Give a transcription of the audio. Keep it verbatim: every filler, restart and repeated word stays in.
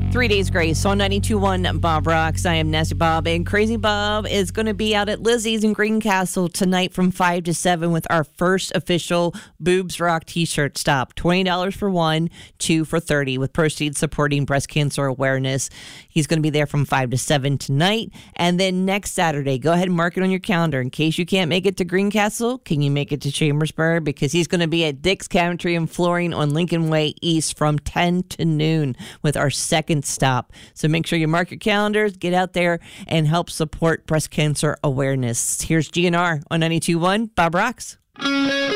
Three Days Grace on ninety-two point one Bob Rocks. I am Nasty Bob, and Crazy Bob is going to be out at Lizzie's in Greencastle tonight from five to seven with our first official Boobs Rock t-shirt stop. twenty dollars for one, two for thirty, with proceeds supporting breast cancer awareness. He's going to be there from five to seven tonight. And then next Saturday, go ahead and mark it on your calendar. In case you can't make it to Greencastle, can you make it to Chambersburg? Because he's going to be at Dick's Cabinetry and Flooring on Lincoln Way East from ten to noon with our second stop. So make sure you mark your calendars, get out there, and help support breast cancer awareness. Here's G N R on ninety-two point one Bob Rocks.